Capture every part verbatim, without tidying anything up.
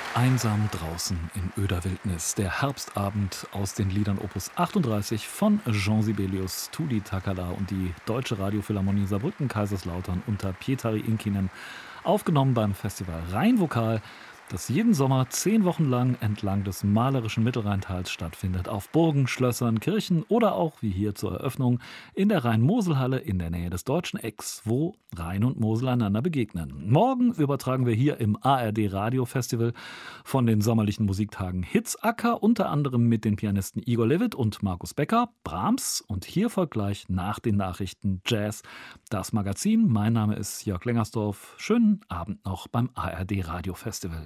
Einsam draußen in öder Wildnis. Der Herbstabend aus den Liedern Opus achtunddreißig von Jean Sibelius, Tuuli Takala und die Deutsche Radiophilharmonie Saarbrücken-Kaiserslautern unter Pietari Inkinen. Aufgenommen beim Festival Rheinvokal, das jeden Sommer zehn Wochen lang entlang des malerischen Mittelrheintals stattfindet. Auf Burgen, Schlössern, Kirchen oder auch, wie hier zur Eröffnung, in der Rhein-Mosel-Halle in der Nähe des Deutschen Ecks, wo Rhein und Mosel einander begegnen. Morgen übertragen wir hier im A R D Radio Festival von den sommerlichen Musiktagen Hitzacker, unter anderem mit den Pianisten Igor Levit und Markus Becker, Brahms. Und hier folgt gleich nach den Nachrichten Jazz, das Magazin. Mein Name ist Jörg Lengersdorf. Schönen Abend noch beim A R D Radio Festival.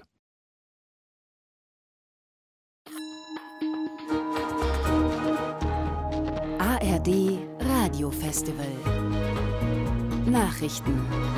A R D Radio Festival. Nachrichten.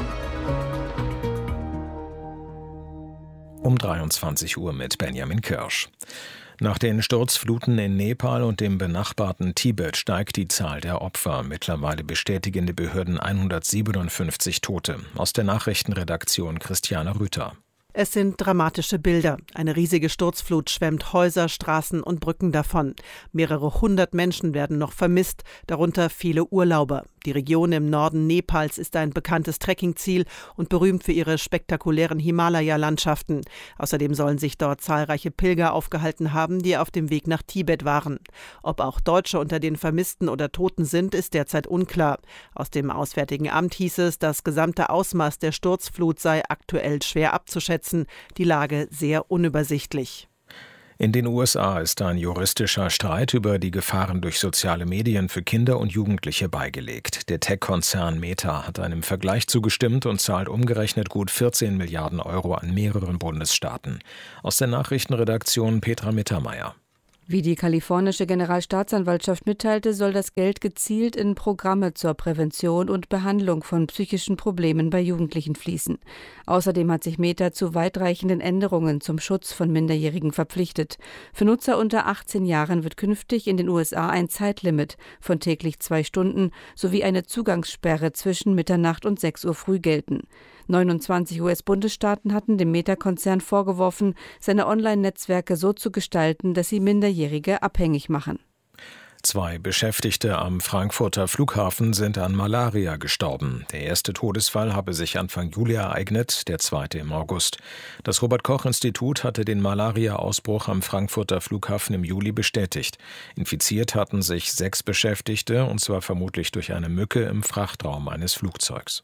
Um dreiundzwanzig Uhr mit Benjamin Kirsch. Nach den Sturzfluten in Nepal und dem benachbarten Tibet steigt die Zahl der Opfer. Mittlerweile bestätigen die Behörden hundertsiebenundfünfzig Tote. Aus der Nachrichtenredaktion Christiane Rüther. Es sind dramatische Bilder. Eine riesige Sturzflut schwemmt Häuser, Straßen und Brücken davon. Mehrere hundert Menschen werden noch vermisst, darunter viele Urlauber. Die Region im Norden Nepals ist ein bekanntes Trekkingziel und berühmt für ihre spektakulären Himalaya-Landschaften. Außerdem sollen sich dort zahlreiche Pilger aufgehalten haben, die auf dem Weg nach Tibet waren. Ob auch Deutsche unter den Vermissten oder Toten sind, ist derzeit unklar. Aus dem Auswärtigen Amt hieß es, das gesamte Ausmaß der Sturzflut sei aktuell schwer abzuschätzen. Die Lage sehr unübersichtlich. In den U S A ist ein juristischer Streit über die Gefahren durch soziale Medien für Kinder und Jugendliche beigelegt. Der Tech-Konzern Meta hat einem Vergleich zugestimmt und zahlt umgerechnet gut vierzehn Milliarden Euro an mehreren Bundesstaaten. Aus der Nachrichtenredaktion Petra Mittermeier. Wie die kalifornische Generalstaatsanwaltschaft mitteilte, soll das Geld gezielt in Programme zur Prävention und Behandlung von psychischen Problemen bei Jugendlichen fließen. Außerdem hat sich Meta zu weitreichenden Änderungen zum Schutz von Minderjährigen verpflichtet. Für Nutzer unter achtzehn Jahren wird künftig in den U S A ein Zeitlimit von täglich zwei Stunden sowie eine Zugangssperre zwischen Mitternacht und sechs Uhr früh gelten. neunundzwanzig U S-Bundesstaaten hatten dem Meta-Konzern vorgeworfen, seine Online-Netzwerke so zu gestalten, dass sie Minderjährige abhängig machen. Zwei Beschäftigte am Frankfurter Flughafen sind an Malaria gestorben. Der erste Todesfall habe sich Anfang Juli ereignet, der zweite im August. Das Robert-Koch-Institut hatte den Malaria-Ausbruch am Frankfurter Flughafen im Juli bestätigt. Infiziert hatten sich sechs Beschäftigte, und zwar vermutlich durch eine Mücke im Frachtraum eines Flugzeugs.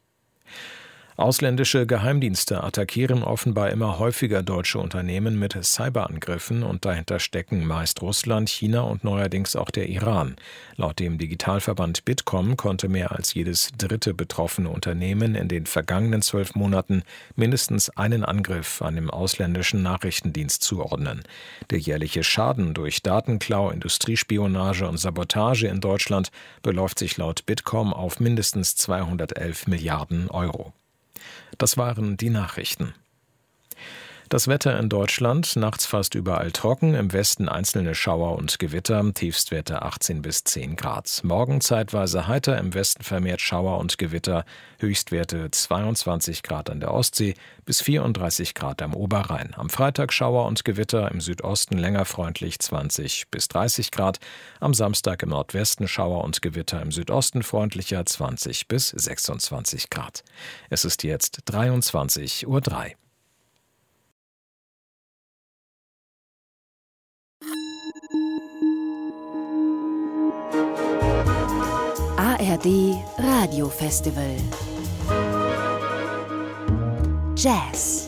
Ausländische Geheimdienste attackieren offenbar immer häufiger deutsche Unternehmen mit Cyberangriffen und dahinter stecken meist Russland, China und neuerdings auch der Iran. Laut dem Digitalverband Bitkom konnte mehr als jedes dritte betroffene Unternehmen in den vergangenen zwölf Monaten mindestens einen Angriff an den ausländischen Nachrichtendienst zuordnen. Der jährliche Schaden durch Datenklau, Industriespionage und Sabotage in Deutschland beläuft sich laut Bitkom auf mindestens zweihundertelf Milliarden Euro. Das waren die Nachrichten. Das Wetter in Deutschland, nachts fast überall trocken, im Westen einzelne Schauer und Gewitter, Tiefstwerte achtzehn bis zehn Grad. Morgen zeitweise heiter, im Westen vermehrt Schauer und Gewitter, Höchstwerte zweiundzwanzig Grad an der Ostsee bis vierunddreißig Grad am Oberrhein. Am Freitag Schauer und Gewitter, im Südosten länger freundlich zwanzig bis dreißig Grad. Am Samstag im Nordwesten Schauer und Gewitter, im Südosten freundlicher zwanzig bis sechsundzwanzig Grad. Es ist jetzt dreiundzwanzig Uhr drei. A R D Radio Festival. Jazz.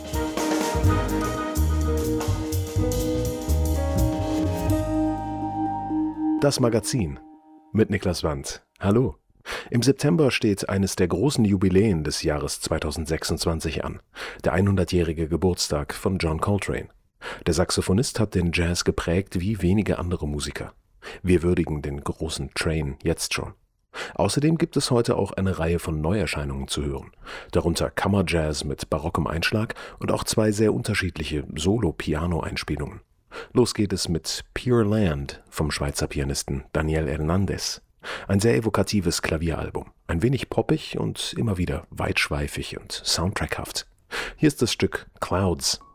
Das Magazin mit Niklas Wandt. Hallo. Im September steht eines der großen Jubiläen des Jahres zweitausendsechsundzwanzig an, der hundertjährige Geburtstag von John Coltrane. Der Saxophonist hat den Jazz geprägt wie wenige andere Musiker. Wir würdigen den großen Train jetzt schon. Außerdem gibt es heute auch eine Reihe von Neuerscheinungen zu hören, darunter Kammerjazz mit barockem Einschlag und auch zwei sehr unterschiedliche Solo-Piano-Einspielungen. Los geht es mit Pure Land vom Schweizer Pianisten Daniel Hernandez. Ein sehr evokatives Klavieralbum, ein wenig poppig und immer wieder weitschweifig und soundtrackhaft. Hier ist das Stück Clouds.